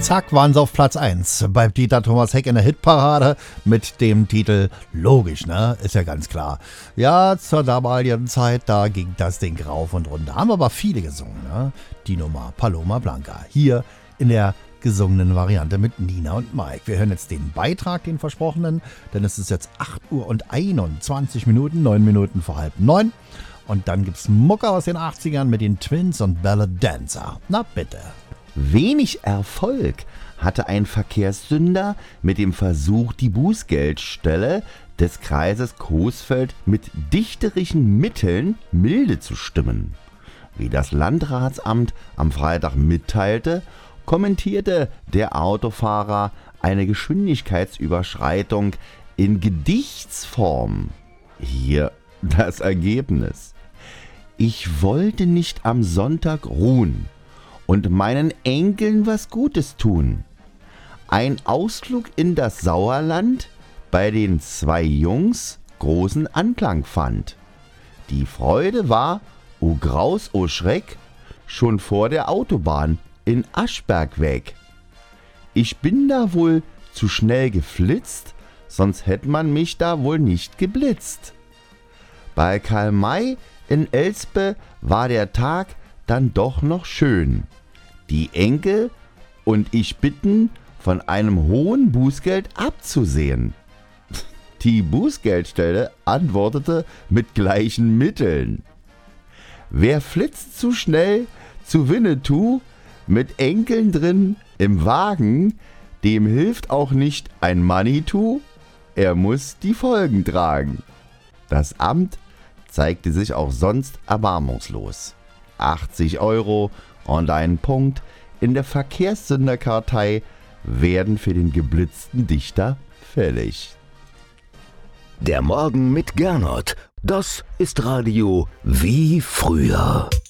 Zack, waren sie auf Platz 1 bei Dieter Thomas Heck in der Hitparade mit dem Titel Logisch, ne? Ist ja ganz klar. Ja, zur damaligen Zeit, da ging das Ding rauf und runter. Haben aber viele gesungen, ne? Die Nummer Paloma Blanca. Hier in der gesungenen Variante mit Nina und Mike. Wir hören jetzt den Beitrag, den versprochenen, denn es ist jetzt 8 Uhr und 21 Minuten, 9 Minuten vor 8:30. Und dann gibt's Mucke aus den 80ern mit den Twins und Ballad Dancer. Na bitte. Wenig Erfolg hatte ein Verkehrssünder mit dem Versuch, die Bußgeldstelle des Kreises Coesfeld mit dichterischen Mitteln milde zu stimmen. Wie das Landratsamt am Freitag mitteilte, kommentierte der Autofahrer eine Geschwindigkeitsüberschreitung in Gedichtsform. Hier das Ergebnis. Ich wollte nicht am Sonntag ruhen und meinen Enkeln was Gutes tun. Ein Ausflug in das Sauerland bei den 2 Jungs großen Anklang fand. Die Freude war, o Graus, o Schreck, schon vor der Autobahn in Aschberg weg. Ich bin da wohl zu schnell geflitzt, sonst hätte man mich da wohl nicht geblitzt. Bei Karl May in Elspe war der Tag dann doch noch schön. Die Enkel und ich bitten, von einem hohen Bußgeld abzusehen. Die Bußgeldstelle antwortete mit gleichen Mitteln. Wer flitzt zu schnell zu Winnetou mit Enkeln drin im Wagen, dem hilft auch nicht ein Manitou, er muss die Folgen tragen. Das Amt zeigte sich auch sonst erbarmungslos. 80 € und ein Punkt in der Verkehrssünderkartei werden für den geblitzten Dichter fällig. Der Morgen mit Gernot, das ist Radio wie früher.